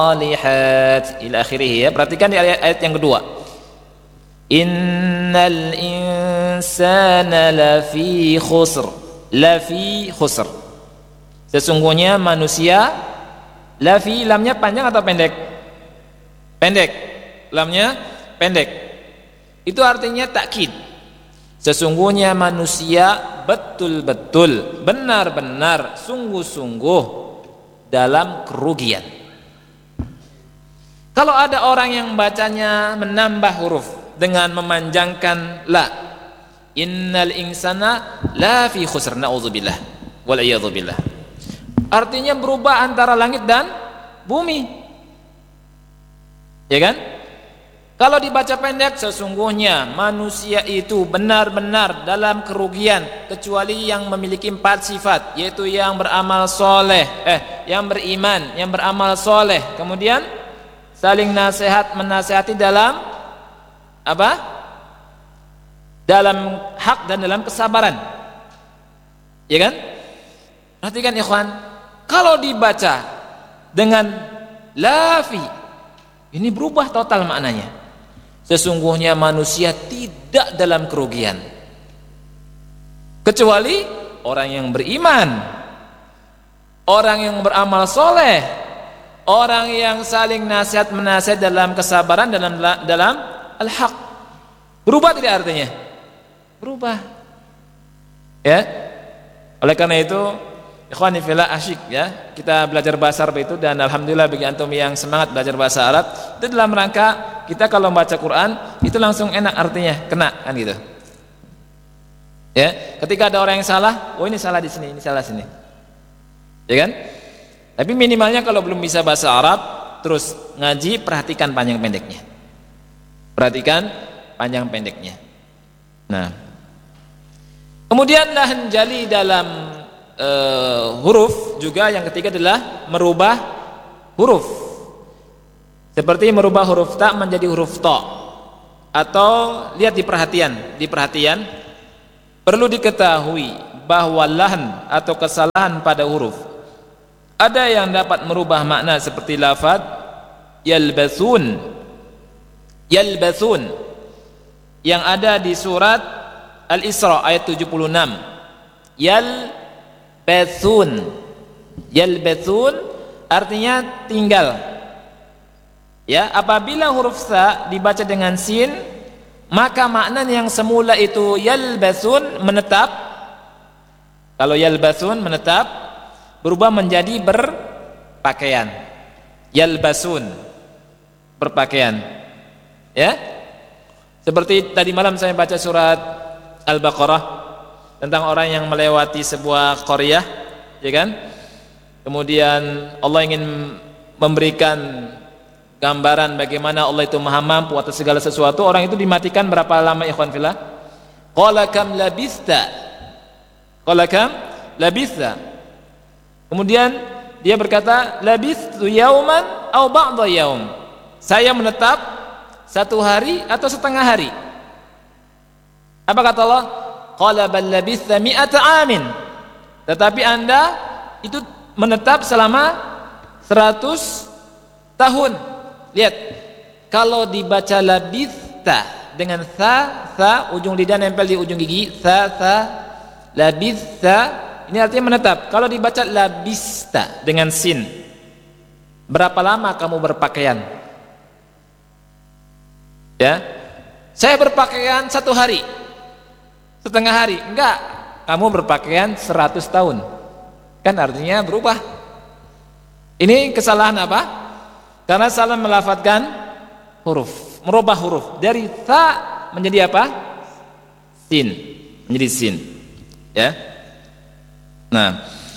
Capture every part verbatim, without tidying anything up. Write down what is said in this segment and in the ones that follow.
salihat ila akhirih ya. Perhatikan di ayat, ayat yang kedua. Innal insana lafi khusr. Lafi khusr. Sesungguhnya manusia, lafi lamnya panjang atau pendek? Pendek. Lamnya pendek. Itu artinya takkid. Sesungguhnya manusia betul-betul, benar-benar, sungguh-sungguh dalam kerugian. Kalau ada orang yang bacanya menambah huruf dengan memanjangkan la, innal insana la fi khusr, na'udzubillah wal iyadzubillah, artinya berubah antara langit dan bumi, ya kan? Kalau dibaca pendek, sesungguhnya manusia itu benar-benar dalam kerugian kecuali yang memiliki empat sifat, yaitu yang beramal soleh, eh, yang beriman, yang beramal soleh, kemudian saling nasihat menasihati dalam apa? Dalam hak dan dalam kesabaran, ya kan? Perhatikan ikhwan, kalau dibaca dengan lafi, ini berubah total maknanya. Sesungguhnya manusia tidak dalam kerugian kecuali orang yang beriman, orang yang beramal soleh, orang yang saling nasihat menasihat dalam kesabaran, dalam dalam al-haq. Berubah tidak artinya? Berubah, ya. Oleh karena itu, ikhwani fillah, asyik ya kita belajar bahasa Arab itu, dan alhamdulillah bagi antum yang semangat belajar bahasa Arab itu dalam rangka kita kalau membaca Quran itu langsung enak artinya, kena kan gitu. Ya, ketika ada orang yang salah, oh ini salah di sini, ini salah sini. Ya kan? Tapi minimalnya kalau belum bisa bahasa Arab terus ngaji, perhatikan panjang pendeknya. Perhatikan panjang pendeknya. Nah, kemudian lahan jali dalam uh, huruf juga yang ketiga adalah merubah huruf. Seperti merubah huruf ta menjadi huruf ta. Atau lihat di perhatian, di perhatian perlu diketahui bahwa lahan atau kesalahan pada huruf ada yang dapat merubah makna, seperti lafaz yalbasun. Yalbasun yang ada di surat Al-Isra ayat tujuh puluh enam. Yalbasun. Yalbasun artinya tinggal. Ya, apabila huruf sa dibaca dengan sin, maka makna yang semula itu yalbasun, menetap. Kalau yalbasun menetap, berubah menjadi berpakaian. Yalbasun, berpakaian. Ya, seperti tadi malam saya baca surat Al-Baqarah tentang orang yang melewati sebuah qaryah, ya kan? Kemudian Allah ingin memberikan gambaran bagaimana Allah itu maha mampu atas segala sesuatu. Orang itu dimatikan berapa lama, ikhwan fillah? Qala kam labista. Qala kam labista. Kemudian dia berkata, labistu yauman au ba'dha yaum. Saya menetap satu hari atau setengah hari. Apa kata Allah? Qala bal labista mi'ata amin. Tetapi Anda itu menetap selama seratus tahun. Lihat, kalau dibaca labista dengan tha, tha ujung lidah nempel di ujung gigi, tha, tha, labista, ini artinya menetap. Kalau dibaca labista dengan sin, berapa lama kamu berpakaian? Ya, saya berpakaian satu hari, setengah hari. Enggak, kamu berpakaian seratus tahun. Kan artinya berubah. Ini kesalahan apa? Karena salah melafadzkan huruf, merubah huruf dari ta menjadi apa? Sin, menjadi sin. Ya. Nah,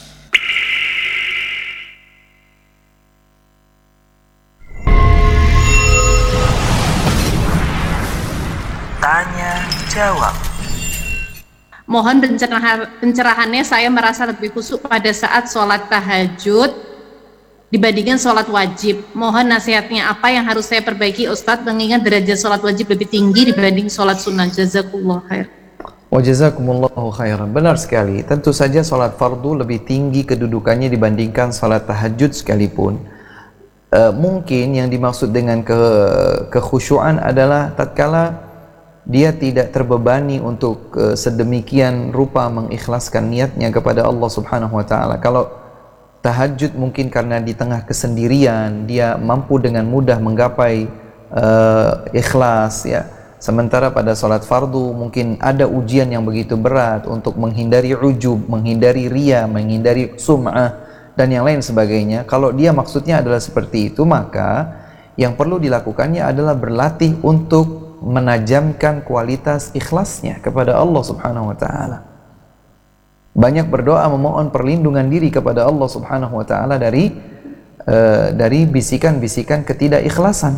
tanya jawab. Mohon pencerahan, pencerahannya, saya merasa lebih khusyuk pada saat sholat tahajud dibandingkan sholat wajib. Mohon nasihatnya apa yang harus saya perbaiki Ustadz, mengingat derajat sholat wajib lebih tinggi dibanding sholat sunnah. Jazakumullah khair. Wa jazakumullahu khairan. Benar sekali. Tentu saja sholat fardu lebih tinggi kedudukannya dibandingkan sholat tahajud sekalipun. uh, mungkin yang dimaksud dengan ke kekhusyuan adalah tatkala dia tidak terbebani untuk uh, sedemikian rupa mengikhlaskan niatnya kepada Allah Subhanahu wa taala. Kalau tahajud mungkin karena di tengah kesendirian dia mampu dengan mudah menggapai uh, ikhlas, ya. Sementara pada salat fardu mungkin ada ujian yang begitu berat untuk menghindari ujub, menghindari riya, menghindari sum'ah dan yang lain sebagainya. Kalau dia maksudnya adalah seperti itu, maka yang perlu dilakukannya adalah berlatih untuk menajamkan kualitas ikhlasnya kepada Allah Subhanahu wa taala. Banyak berdoa memohon perlindungan diri kepada Allah Subhanahu wa taala dari uh, dari bisikan-bisikan ketidakikhlasan.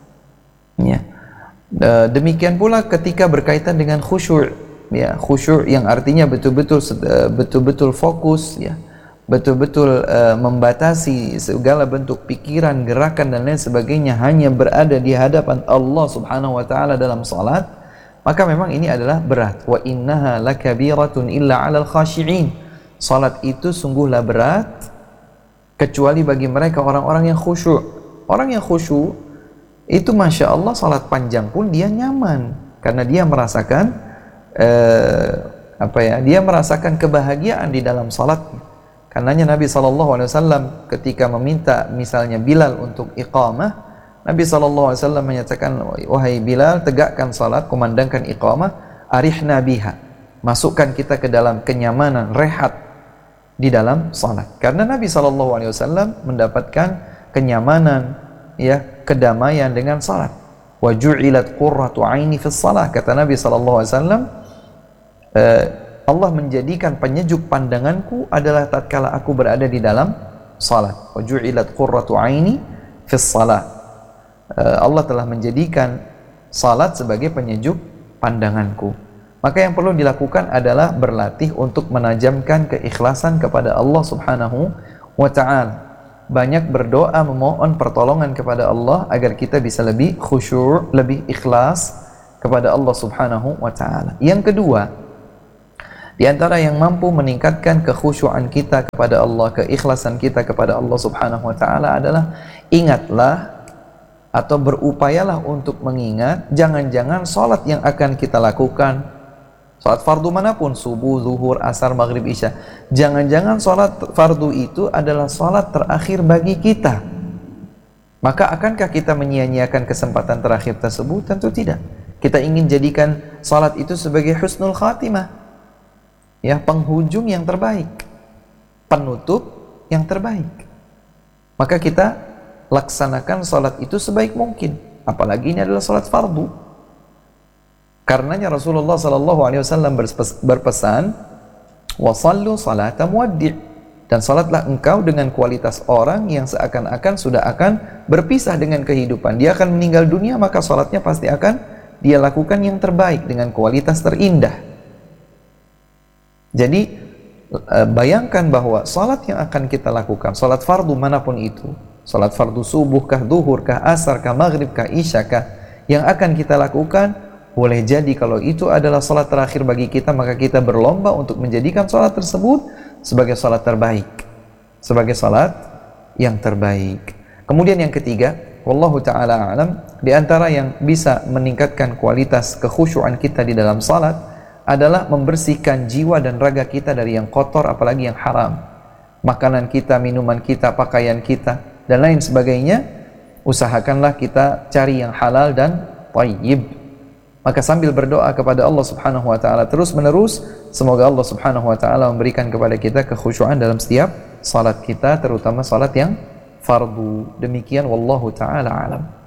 Ya. Uh, demikian pula ketika berkaitan dengan khusyuk, ya, khusyuk yang artinya betul-betul uh, betul-betul fokus, ya, betul-betul uh, membatasi segala bentuk pikiran, gerakan dan lain sebagainya hanya berada di hadapan Allah Subhanahu wa taala dalam salat, maka memang ini adalah berat. Wa innaha lakabiratun illa 'alal khashi'in. Salat itu sungguhlah berat kecuali bagi mereka orang-orang yang khusyuk. Orang yang khusyuk itu Masya Allah salat panjang pun dia nyaman karena dia merasakan eh, apa ya dia merasakan kebahagiaan di dalam salatnya. Karenanya Nabi shallallahu alaihi wasallam ketika meminta misalnya Bilal untuk iqamah, Nabi shallallahu alaihi wasallam menyatakan, wahai Bilal, tegakkan salat, kumandangkan iqamah, arihna biha, masukkan kita ke dalam kenyamanan, rehat di dalam salat. Karena Nabi shallallahu alaihi wasallam mendapatkan kenyamanan, ya, kedamaian dengan salat. Wa ju'ilat qurratu aini fis salat, kata Nabi sallallahu alaihi wasallam, uh, Allah menjadikan penyejuk pandanganku adalah tatkala aku berada di dalam salat. Wa ju'ilat qurratu aini fis salat. Uh, Allah telah menjadikan salat sebagai penyejuk pandanganku. Maka yang perlu dilakukan adalah berlatih untuk menajamkan keikhlasan kepada Allah Subhanahu wa ta'ala. Banyak berdoa memohon pertolongan kepada Allah agar kita bisa lebih khusyuk, lebih ikhlas kepada Allah Subhanahu wa taala. Yang kedua, di antara yang mampu meningkatkan kekhusyuan kita kepada Allah, keikhlasan kita kepada Allah Subhanahu wa taala adalah ingatlah atau berupayalah untuk mengingat jangan-jangan salat yang akan kita lakukan, salat fardu manapun, subuh, zuhur, asar, maghrib, isya, jangan-jangan salat fardu itu adalah salat terakhir bagi kita. Maka akankah kita menyia-nyiakan kesempatan terakhir tersebut? Tentu tidak. Kita ingin jadikan salat itu sebagai husnul khatimah, ya, penghujung yang terbaik, penutup yang terbaik. Maka kita laksanakan salat itu sebaik mungkin, apalagi ini adalah salat fardu. Karenanya Rasulullah sallallahu alaihi wasallam berpesan, wa sallu salata muwaddi', dan salatlah engkau dengan kualitas orang yang seakan-akan sudah akan berpisah dengan kehidupan. Dia akan meninggal dunia, maka salatnya pasti akan dia lakukan yang terbaik dengan kualitas terindah. Jadi bayangkan bahwa salat yang akan kita lakukan, salat fardu manapun itu, salat fardu subuh kah, duhur kah, asar kah, maghrib kah, isya kah, yang akan kita lakukan, boleh jadi kalau itu adalah salat terakhir bagi kita, maka kita berlomba untuk menjadikan salat tersebut sebagai salat terbaik, sebagai salat yang terbaik. Kemudian yang ketiga, wallahu ta'ala a'lam, di antara yang bisa meningkatkan kualitas kekhusyuan kita di dalam salat adalah membersihkan jiwa dan raga kita dari yang kotor, apalagi yang haram. Makanan kita, minuman kita, pakaian kita, dan lain sebagainya, usahakanlah kita cari yang halal dan thayyib. Maka sambil berdoa kepada Allah Subhanahu wa taala terus menerus, semoga Allah Subhanahu wa taala memberikan kepada kita kekhusyuan dalam setiap salat kita, terutama salat yang fardu. Demikian wallahu taala alam.